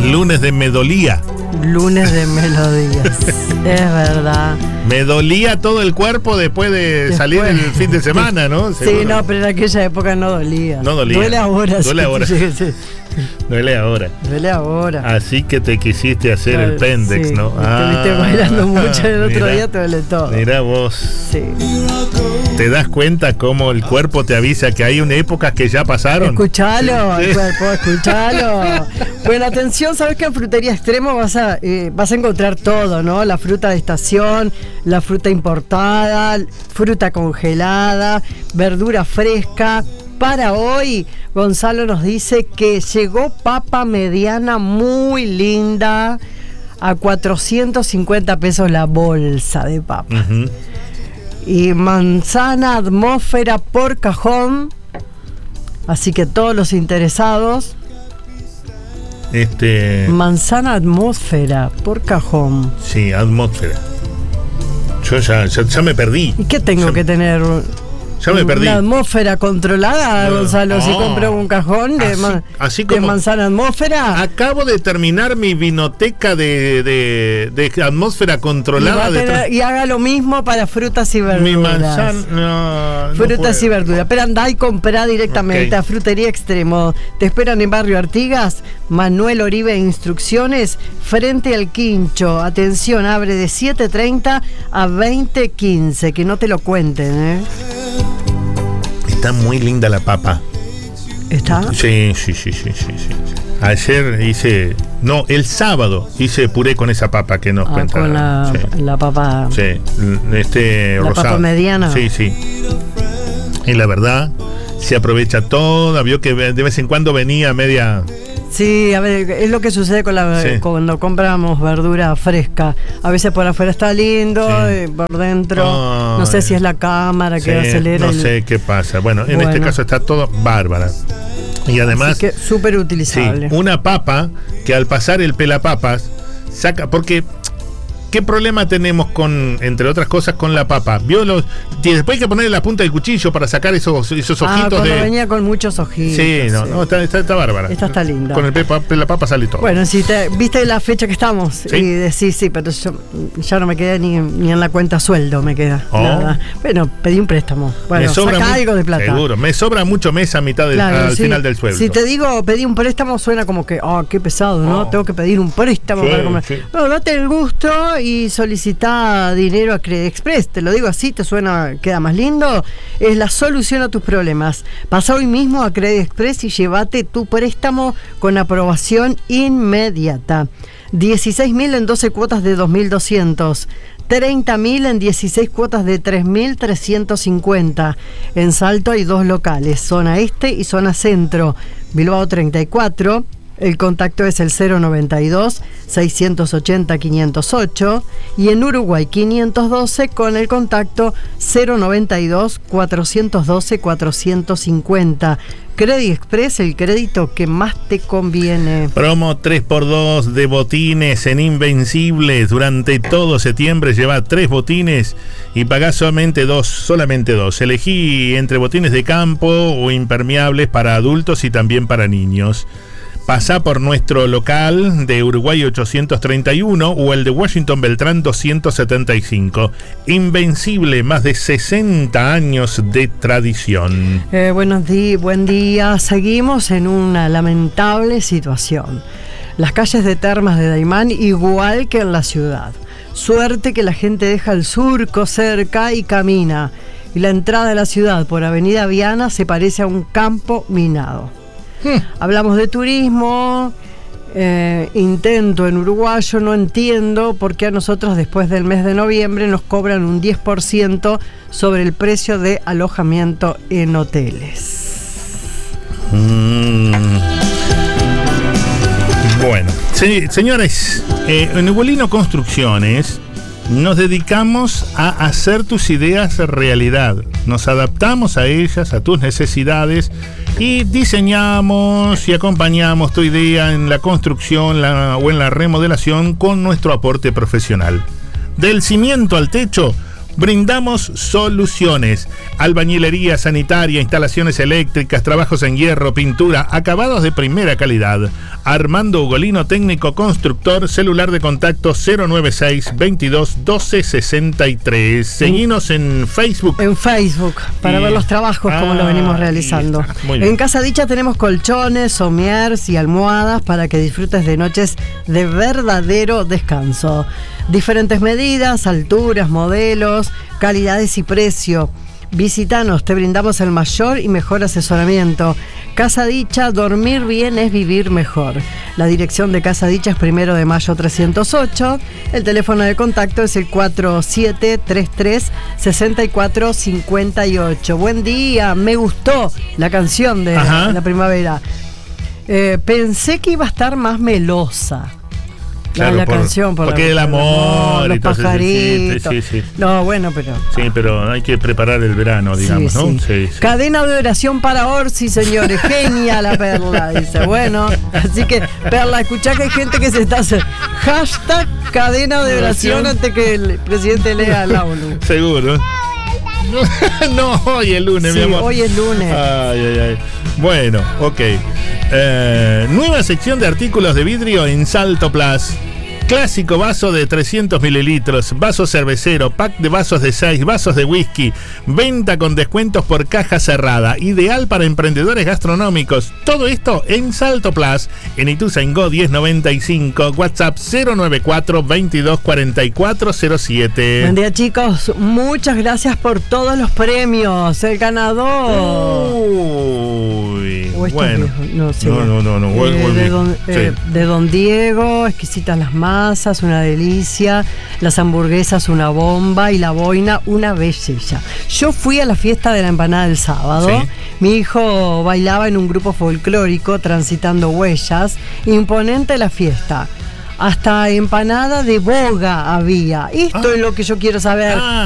lunes de medolía. Lunes de melodías. Es verdad. Me dolía todo el cuerpo después de salir el fin de semana, ¿no? Sí, no, pero en aquella época no dolía. No dolía. Duele ahora. Duele ahora. Sí. Duele ahora. Duele ahora. Así que te quisiste hacer el pendex, sí, ¿no? Te viste bailando mucho el otro día, te duele todo. Mirá vos. Sí. ¿Te das cuenta cómo el cuerpo te avisa que hay una época que ya pasaron? Escuchalo, el cuerpo, escuchalo. Bueno, atención, sabes que en Frutería Extremo vas a encontrar todo, ¿no? La fruta de estación, la fruta importada, fruta congelada, verdura fresca. Para hoy, Gonzalo nos dice que llegó papa mediana muy linda a 450 pesos la bolsa de papa. Uh-huh. Y manzana atmósfera por cajón. Así que todos los interesados. Manzana atmósfera por cajón. Sí, atmósfera. Yo ya me perdí. ¿Y qué tengo que tener? Ya me perdí. ¿Una atmósfera controlada, Gonzalo? Si compro un cajón de manzana atmósfera. Acabo de terminar mi vinoteca de atmósfera controlada. Y haga lo mismo para frutas y verduras. Mi manzana. Frutas y verduras. Pero andá y comprá directamente a Frutería Extremo. Te esperan en Barrio Artigas, Manuel Oribe Instrucciones, frente al Quincho. Atención, abre de 7:30 a 20:15. Que no te lo cuenten, ¿eh? Está muy linda la papa. ¿Está? Sí. Ayer el sábado hice puré con esa papa que nos cuenta. Con la papa. Sí, la rosado. Papa mediana. Sí. Y la verdad, se aprovecha toda. Vio que de vez en cuando venía media. Sí, a ver, es lo que sucede cuando compramos verdura fresca. A veces por afuera está lindo, por dentro no sé si es la cámara que acelera. No sé qué pasa. Bueno, en este caso está todo bárbara. Y además, así que súper utilizable. Sí, una papa que al pasar el pelapapas saca, porque ¿qué problema tenemos entre otras cosas, con la papa? Después hay que ponerle la punta del cuchillo para sacar esos ojitos venía con muchos ojitos. Sí, está bárbara. Esta está linda. Con la papa sale todo. Bueno, si viste la fecha que estamos, ¿sí? Y decís, sí, pero yo ya no me queda ni en la cuenta sueldo, me queda nada. Bueno, pedí un préstamo. Bueno, saca algo de plata. Seguro, me sobra mucho mes a mitad al final del sueldo. Si te digo pedí un préstamo, suena como que, qué pesado, ¿no? Tengo que pedir un préstamo para comer. Sí. No, date el gusto y solicita dinero a Credit Express. Te lo digo así, te suena, queda más lindo. Es la solución a tus problemas. Pasa hoy mismo a Credit Express y llévate tu préstamo con aprobación inmediata. 16.000 en 12 cuotas de 2.200. 30.000 en 16 cuotas de 3.350. En Salto hay 2 locales, zona este y zona centro. Bilbao 34. El contacto es el 092-680-508 y en Uruguay 512 con el contacto 092-412-450. Credit Express, el crédito que más te conviene. Promo 3x2 de botines en Invencibles. Durante todo septiembre lleva 3 botines y pagás solamente dos. Elegí entre botines de campo o impermeables para adultos y también para niños. Pasá por nuestro local de Uruguay 831 o el de Washington Beltrán 275. Invencible, más de 60 años de tradición. Buen día. Seguimos en una lamentable situación. Las calles de termas de Daymán igual que en la ciudad. Suerte que la gente deja el surco cerca y camina. Y la entrada de la ciudad por Avenida Viana se parece a un campo minado. Hablamos de turismo, intento en uruguayo, no entiendo por qué a nosotros después del mes de noviembre nos cobran un 10% sobre el precio de alojamiento en hoteles. Bueno, señores, en Ugolino Construcciones nos dedicamos a hacer tus ideas realidad. Nos adaptamos a ellas, a tus necesidades, y diseñamos y acompañamos tu idea en la construcción o en la remodelación con nuestro aporte profesional. Del cimiento al techo, brindamos soluciones: albañilería sanitaria, instalaciones eléctricas, trabajos en hierro, pintura, acabados de primera calidad. Armando Ugolino, técnico constructor, celular de contacto 096 22 12 63. Seguinos en Facebook. En Facebook, para ver los trabajos como los venimos realizando. En Casa Dicha tenemos colchones, somiers y almohadas para que disfrutes de noches de verdadero descanso. Diferentes medidas, alturas, modelos, calidades y precio. Visítanos, te brindamos el mayor y mejor asesoramiento. Casa Dicha, dormir bien es vivir mejor. La dirección de Casa Dicha es 1 de Mayo 308. El teléfono de contacto es el 4733-6458. Buen día, me gustó la canción de la primavera. Pensé que iba a estar más melosa. Claro, la canción porque el amor los y todo pajaritos. Sí. No, bueno, pero. Sí, pero hay que preparar el verano, digamos, ¿no? Sí. Cadena de oración para Orsi, señores. Genia la Perla, dice. Bueno, así que, Perla, escuchá que hay gente que se está haciendo. Hashtag cadena de oración antes que el presidente lea el audio. Seguro. No, hoy es lunes, mi amor. Hoy es lunes. Ay. Bueno, ok. Nueva sección de artículos de vidrio en Salto Plus. Clásico vaso de 300 mililitros, vaso cervecero, pack de vasos de 6, vasos de whisky, venta con descuentos por caja cerrada, ideal para emprendedores gastronómicos. Todo esto en Salto Plus, en Ituzaingó 1095, WhatsApp 094 22 44 07. Buen día, chicos, muchas gracias por todos los premios. El ganador. Bueno, no sé. No. De Don Diego, exquisitas las masas, una delicia. Las hamburguesas, una bomba. Y la boina, una belleza. Yo fui a la fiesta de la empanada el sábado. ¿Sí? Mi hijo bailaba en un grupo folclórico, transitando huellas. Imponente la fiesta. Hasta empanada de boga había. Esto es lo que yo quiero saber.